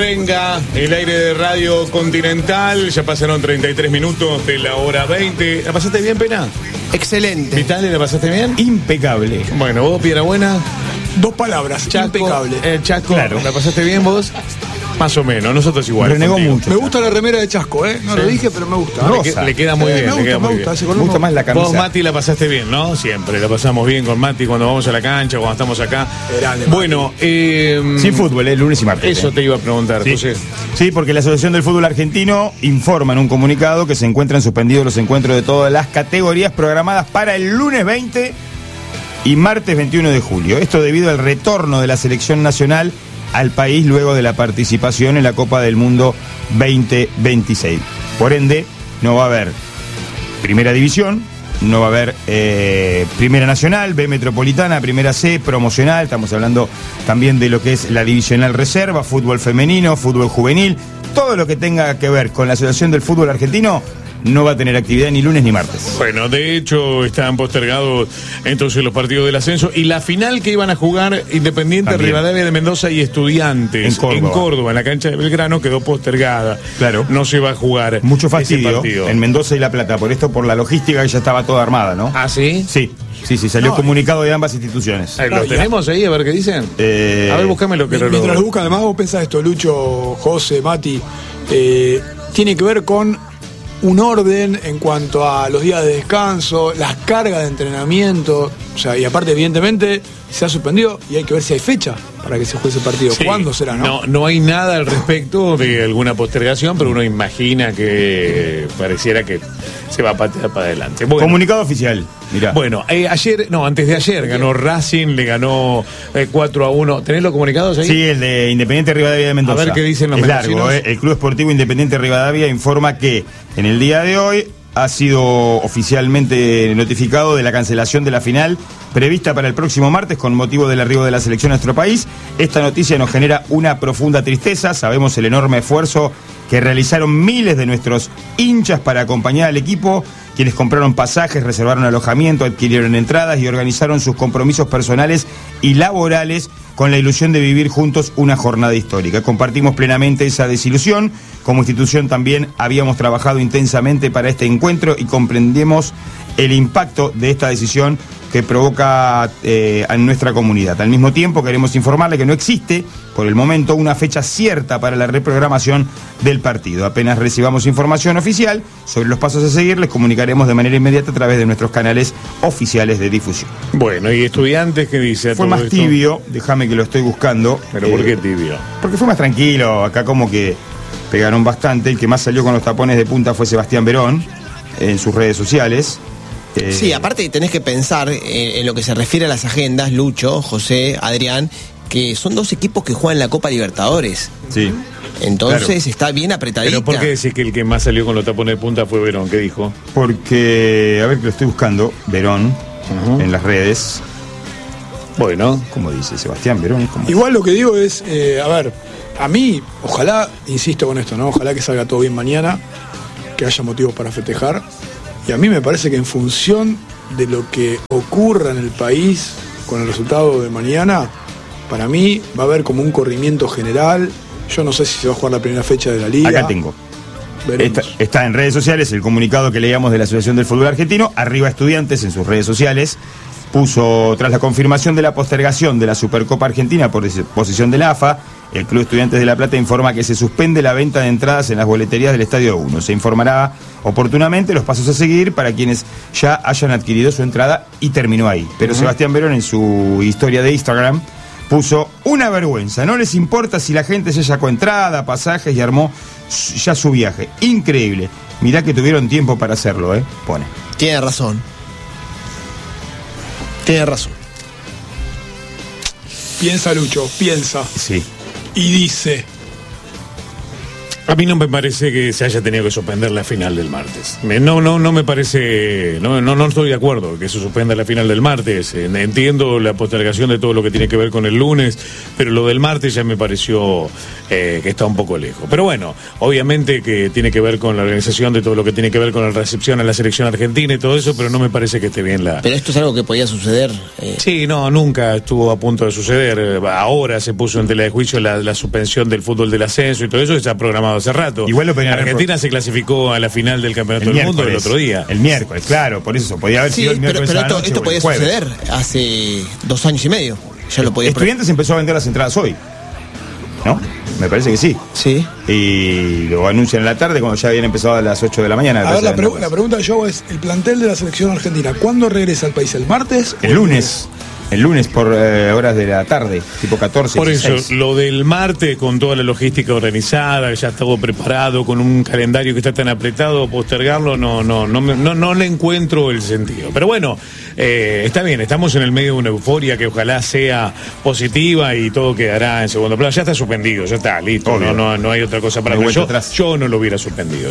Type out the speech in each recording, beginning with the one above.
venga el aire de Radio Continental. Ya pasaron 33 minutos de la hora 20. ¿La pasaste bien, Pena? Excelente. ¿Vitale, la pasaste bien? Impecable. Bueno, vos, Piedrabuena. 2 palabras, Chaco, impecable. Chaco, Claro. ¿la pasaste bien vos? Más o menos, nosotros igual. Renegó contigo. mucho. Me gusta la remera de Chasco, No Sí. lo dije, pero me gusta. Rosa. Le queda muy bien. Me le queda gusta, muy bien. ese Me color gusta más la camisa. Vos, Mati, la pasaste bien, ¿no? Siempre la pasamos bien con Mati cuando vamos a la cancha, cuando estamos acá. Grande, Mati. Bueno, Sin fútbol, lunes y martes. eso te iba a preguntar, Sí. José. Sí, porque la Asociación del Fútbol Argentino informa en un comunicado que se encuentran suspendidos los encuentros de todas las categorías programadas para el lunes 20 y martes 21 de julio. Esto debido al retorno de la selección nacional al país luego de la participación en la Copa del Mundo 2026. Por ende, no va a haber Primera División, no va a haber Primera Nacional, B Metropolitana, Primera C, Promocional, estamos hablando también de lo que es la Divisional Reserva, fútbol femenino, fútbol juvenil, todo lo que tenga que ver con la Asociación del Fútbol Argentino no va a tener actividad ni lunes ni martes. Bueno, de hecho están postergados entonces los partidos del ascenso y la final que iban a jugar Independiente, También. Rivadavia de Mendoza y Estudiantes En Córdoba. en la cancha de Belgrano, quedó postergada. Claro. No se va a jugar Mucho ese fastidio partido. en Mendoza y La Plata, por esto, por la logística que ya estaba toda armada, ¿no? ¿Ah, sí? Sí, salió No, comunicado de ambas instituciones. ¿Los ya. tenemos ahí? A ver qué dicen. Eh, A ver, búscame lo que Mientras lo buscan, además vos pensás esto, Lucho, José, Mati, tiene que ver con un orden en cuanto a los días de descanso, las cargas de entrenamiento, o sea, y aparte, evidentemente, se ha suspendido y hay que ver si hay fecha para que se juegue ese partido. Sí. ¿Cuándo será, no? No hay nada al respecto de alguna postergación, pero uno imagina que pareciera que se va a patear para adelante. Bueno, Comunicado oficial, mirá. Bueno, antes de ayer ganó Racing, le ganó 4-1. ¿Tenés los comunicados ahí? Sí, el de Independiente Rivadavia de Mendoza. A ver qué dicen los Es largo, mendocinos. El Club Esportivo Independiente Rivadavia informa que en el día de hoy ha sido oficialmente notificado de la cancelación de la final prevista para el próximo martes con motivo del arribo de la selección a nuestro país. Esta noticia nos genera una profunda tristeza. Sabemos el enorme esfuerzo que realizaron miles de nuestros hinchas para acompañar al equipo, quienes compraron pasajes, reservaron alojamiento, adquirieron entradas y organizaron sus compromisos personales y laborales con la ilusión de vivir juntos una jornada histórica. Compartimos plenamente esa desilusión. Como institución también habíamos trabajado intensamente para este encuentro y comprendemos el impacto de esta decisión que provoca en nuestra comunidad. Al mismo tiempo queremos informarle que no existe por el momento una fecha cierta para la reprogramación del partido. Apenas recibamos información oficial sobre los pasos a seguir, les comunicaremos de manera inmediata a través de nuestros canales oficiales de difusión. Bueno, ¿y Estudiantes qué dice? a Fue todo más esto? tibio, déjame que lo estoy buscando. ¿Pero por qué tibio? Porque fue más tranquilo, acá como que pegaron bastante. El que más salió con los tapones de punta fue Sebastián Verón en sus redes sociales. Sí, aparte tenés que pensar en lo que se refiere a las agendas, Lucho, José, Adrián, que son dos equipos que juegan la Copa Libertadores. Sí. Entonces Claro. está bien apretadita. ¿Pero por qué decís que el que más salió con los tapones de punta fue Verón? ¿Qué dijo? Porque, a ver que lo estoy buscando, Verón, en las redes. Bueno, ¿Cómo dice Sebastián Verón? ¿Cómo? Igual lo que digo es, a ver, a mí, ojalá, insisto con esto, ¿no? Ojalá que salga todo bien mañana, que haya motivos para festejar. Y a mí me parece que en función de lo que ocurra en el país con el resultado de mañana, para mí va a haber como un corrimiento general. Yo no sé si se va a jugar la primera fecha de la liga. Acá tengo. Veremos. Está en redes sociales el comunicado que leíamos de la Asociación del Fútbol Argentino. Arriba Estudiantes en sus redes sociales puso, tras la confirmación de la postergación de la Supercopa Argentina por disposición de la AFA, el Club Estudiantes de La Plata informa que se suspende la venta de entradas en las boleterías del Estadio 1. Se informará oportunamente los pasos a seguir para quienes ya hayan adquirido su entrada y terminó ahí. Pero Sebastián Verón en su historia de Instagram puso: una vergüenza, no les importa si la gente se sacó entrada, pasajes y armó ya su viaje. Increíble. Mirá que tuvieron tiempo para hacerlo, pone. Tiene razón. Tiene razón. Piensa, Lucho, piensa. Sí. Y dice, A mí no me parece que se haya tenido que suspender la final del martes. No me parece, no estoy de acuerdo que se suspenda la final del martes. Entiendo la postergación de todo lo que tiene que ver con el lunes, pero lo del martes ya me pareció que está un poco lejos. Pero bueno, obviamente que tiene que ver con la organización de todo lo que tiene que ver con la recepción a la selección argentina y todo eso, pero no me parece que esté bien la... Pero esto es algo que podía suceder. Sí, no, nunca estuvo a punto de suceder. Ahora se puso en tela de juicio la suspensión del fútbol del ascenso y todo eso, está programado hace rato. Igual Argentina se clasificó a la final del Campeonato del Mundo el otro día. El miércoles, claro, por eso podía haber sido el miércoles. Pero esto podía suceder hace 2 años y medio. Ya lo podía. Estudiantes empezó a vender las entradas hoy, ¿no? Me parece que sí. Sí. Y lo anuncian en la tarde cuando ya habían empezado a las 8 de la mañana. A ver, la pregunta que yo hago es, el plantel de la selección argentina, ¿cuándo regresa al país? ¿El martes? El lunes. El lunes por horas de la tarde, tipo 14. Por 16. eso, lo del martes, con toda la logística organizada, ya todo preparado, con un calendario que está tan apretado, postergarlo, no le encuentro el sentido. Pero bueno, está bien, estamos en el medio de una euforia que ojalá sea positiva y todo quedará en segundo plano. Ya está suspendido, ya está, listo. No hay otra cosa para no hacer. Yo no lo hubiera suspendido,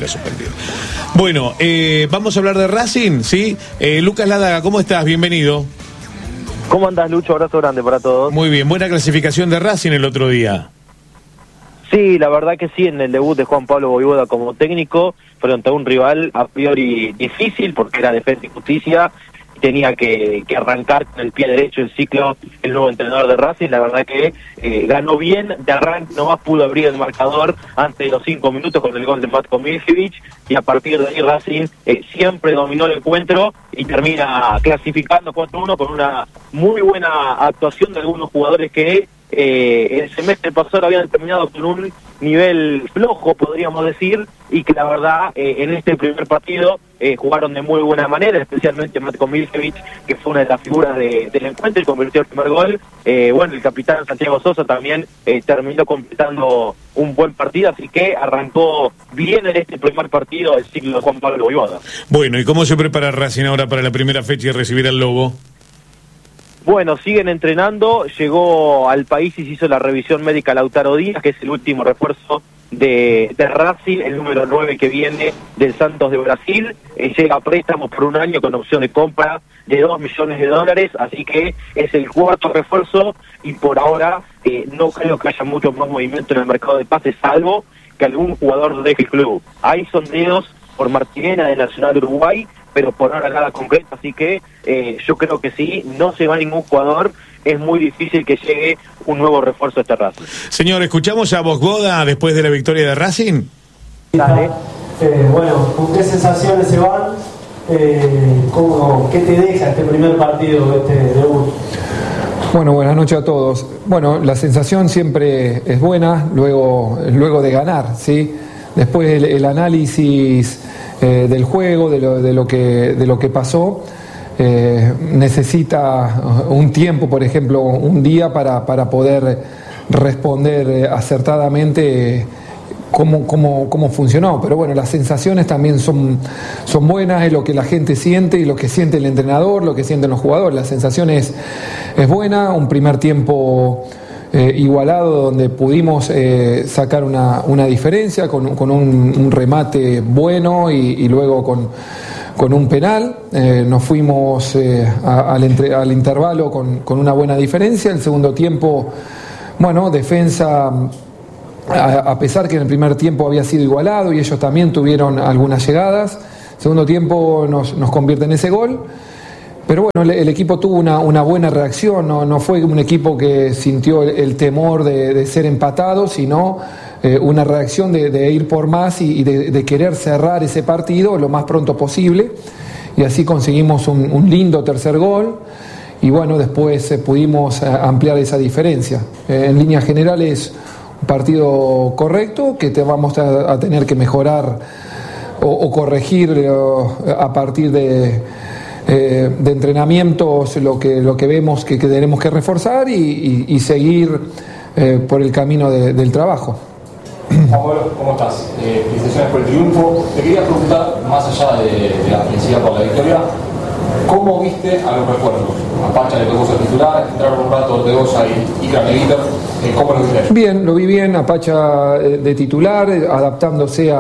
Bueno, vamos a hablar de Racing, ¿sí? Lucas Ládaga, ¿cómo estás? Bienvenido. ¿Cómo andás, Lucho? Abrazo grande para todos. Muy bien, buena clasificación de Racing el otro día. Sí, la verdad que sí, en el debut de Juan Pablo Vojvoda como técnico, frente a un rival a priori difícil, porque era Defensa y Justicia, tenía que arrancar con el pie derecho el ciclo el nuevo entrenador de Racing. La verdad que ganó bien, de arranque nomás pudo abrir el marcador antes de los 5 minutos con el gol de Matko Miljević, y a partir de ahí Racing siempre dominó el encuentro y termina clasificando 4-1 con una muy buena actuación de algunos jugadores que el semestre pasado habían terminado con un nivel flojo, podríamos decir, y que la verdad en este primer partido jugaron de muy buena manera, especialmente Matko Miljević, que fue una de las figuras del encuentro y convirtió el primer gol. Bueno, el capitán Santiago Sosa también terminó completando un buen partido, así que arrancó bien en este primer partido el ciclo de Juan Pablo Vojvoda. Bueno, ¿y cómo se prepara Racing ahora para la primera fecha y recibir al Lobo? Bueno, siguen entrenando, llegó al país y se hizo la revisión médica Lautaro Díaz, que es el último refuerzo de Racing, el número 9 que viene del Santos de Brasil. Llega a préstamo por 1 año con opción de compra de $2 millones, así que es el 4º refuerzo y por ahora no creo que haya mucho más movimiento en el mercado de pases, salvo que algún jugador deje el club. Hay sondeos por Martinena de Nacional de Uruguay, pero por ahora nada concreto, así que yo creo que sí, no se va ningún jugador, es muy difícil que llegue un nuevo refuerzo a este Racing. Señor, ¿escuchamos a Vojvoda después de la victoria de Racing? Dale. Bueno, ¿con qué sensaciones se van? ¿Qué te deja este primer partido, este debut? Bueno, buenas noches a todos. Bueno, la sensación siempre es buena luego de ganar, ¿sí? Después el análisis del juego, de lo que pasó, necesita un tiempo, por ejemplo, un día para poder responder acertadamente cómo funcionó. Pero bueno, las sensaciones también son buenas, es lo que la gente siente y lo que siente el entrenador, lo que sienten los jugadores. La sensación es buena, un primer tiempo igualado donde pudimos sacar una diferencia con un remate bueno y luego con un penal. Nos fuimos al intervalo con una buena diferencia. El segundo tiempo, bueno, defensa, a pesar que en el primer tiempo había sido igualado y ellos también tuvieron algunas llegadas, segundo tiempo nos convierte en ese gol. Pero bueno, el equipo tuvo una buena reacción, no fue un equipo que sintió el temor de ser empatado, sino una reacción de ir por más y de querer cerrar ese partido lo más pronto posible. Y así conseguimos un lindo tercer gol y bueno, después pudimos ampliar esa diferencia. En líneas generales, un partido correcto que vamos a tener que mejorar o corregir a partir de entrenamientos, lo que vemos que tenemos que reforzar y seguir por el camino del trabajo. Pablo, ¿cómo estás? Felicitaciones por el triunfo. Te quería preguntar, más allá de la felicidad por la victoria, ¿Cómo viste a los refuerzos? A Pacha le tocó ser titular, entraron un rato Ortegoza y Cramelito. ¿Cómo lo viste? Bien, lo vi bien, a Pacha de titular, adaptándose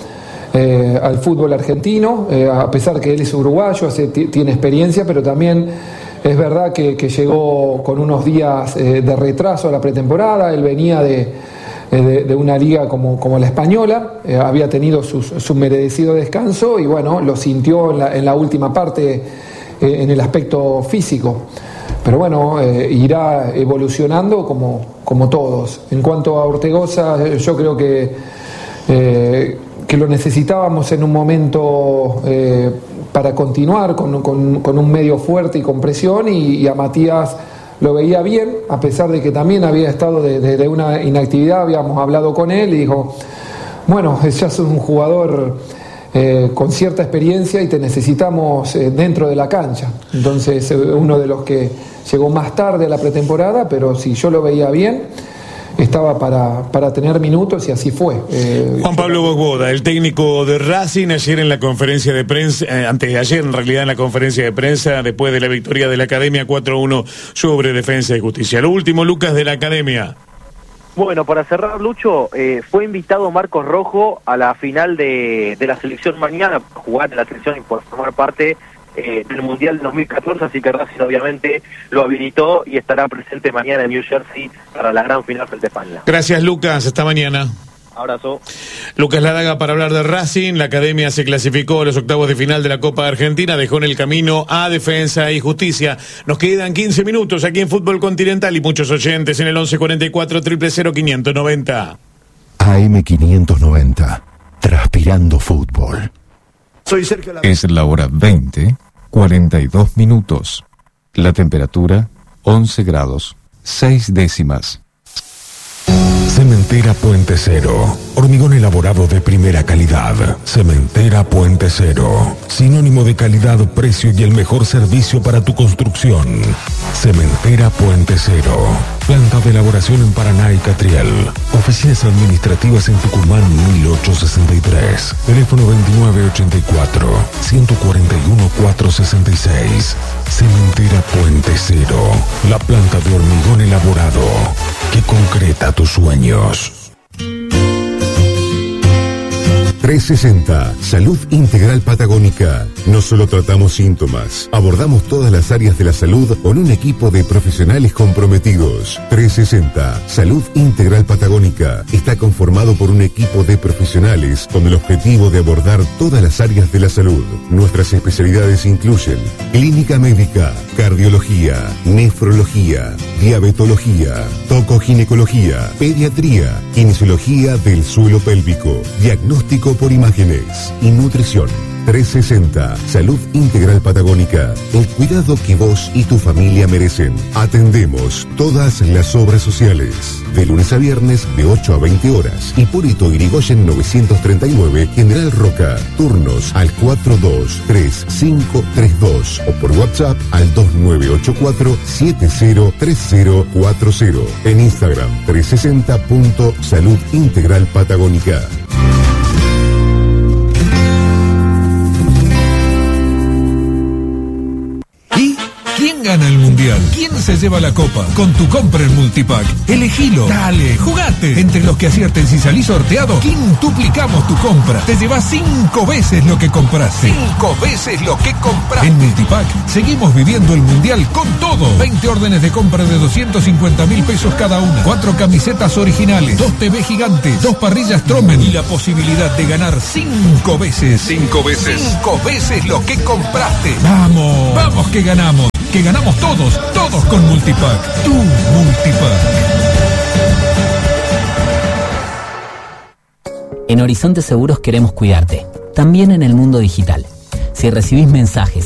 al fútbol argentino, a pesar que él es uruguayo, tiene experiencia, pero también es verdad que llegó con unos días de retraso a la pretemporada. Él venía de una liga como la española, había tenido su merecido descanso y bueno, lo sintió en la última parte en el aspecto físico. Pero bueno, irá evolucionando como todos. En cuanto a Ortegoza, yo creo que lo necesitábamos en un momento para continuar con un medio fuerte y con presión, y a Matías lo veía bien, a pesar de que también había estado de una inactividad. Habíamos hablado con él y dijo, bueno, ya es un jugador con cierta experiencia y te necesitamos dentro de la cancha. Entonces, uno de los que llegó más tarde a la pretemporada, pero si yo lo veía bien, estaba para tener minutos y así fue. Juan Pablo Bogboda, el técnico de Racing, ayer en la conferencia de prensa, antes de ayer en realidad en la conferencia de prensa, después de la victoria de la Academia 4-1 sobre Defensa y Justicia. Lo último, Lucas, de la Academia. Bueno, para cerrar, Lucho, fue invitado Marcos Rojo a la final de la selección mañana, por jugar en la selección y por formar parte del Mundial de 2014, así que Racing obviamente lo habilitó y estará presente mañana en New Jersey para la gran final frente a España. Gracias, Lucas, hasta mañana. Abrazo. Lucas Ladaga para hablar de Racing. La Academia se clasificó a los octavos de final de la Copa de Argentina, dejó en el camino a Defensa y Justicia. Nos quedan 15 minutos aquí en Fútbol Continental y muchos oyentes en el 1144 000 590. AM 590, transpirando fútbol. Soy Sergio La... Es la hora 20, 42 minutos. La temperatura, 11 grados, 6 décimas. Cementera Puente Cero. Hormigón elaborado de primera calidad. Cementera Puente Cero. Sinónimo de calidad, precio y el mejor servicio para tu construcción. Cementera Puente Cero. Planta de elaboración en Paraná y Catriel. Oficinas administrativas en Tucumán 1863. Teléfono 2984-141-466. Cementera Puente Cero. La planta de hormigón elaborado que concreta tus sueños. 360, Salud Integral Patagónica. No solo tratamos síntomas, abordamos todas las áreas de la salud con un equipo de profesionales comprometidos. 360, Salud Integral Patagónica. Está conformado por un equipo de profesionales con el objetivo de abordar todas las áreas de la salud. Nuestras especialidades incluyen clínica médica, cardiología, nefrología, diabetología, tocoginecología, pediatría, kinesiología del suelo pélvico, diagnóstico por imágenes y nutrición. 360, Salud Integral Patagónica, el cuidado que vos y tu familia merecen. Atendemos todas las obras sociales, de lunes a viernes de 8 a 20 horas. Hipólito Yrigoyen 939, General Roca. Turnos al 423532 o por WhatsApp al 2984-703040. En Instagram 360.Salud Integral Patagónica. ¿Quién gana el mundial? ¿Quién se lleva la copa? Con tu compra en Multipack. Elegilo. Dale, jugate. Entre los que acierten si salís sorteado, quintuplicamos tu compra. Te llevas 5 veces lo que compraste. 5 veces lo que compraste. En Multipack seguimos viviendo el mundial con todo. 20 órdenes de compra de 250.000 pesos cada una. 4 camisetas originales. 2 TV gigantes. 2 parrillas Tromen. Y la posibilidad de ganar 5 veces. 5 veces. 5 veces lo que compraste. Vamos. Vamos que ganamos. Que ganamos todos con Multipack. Tu Multipack. En Horizonte Seguros queremos cuidarte, también en el mundo digital. Si recibís mensajes,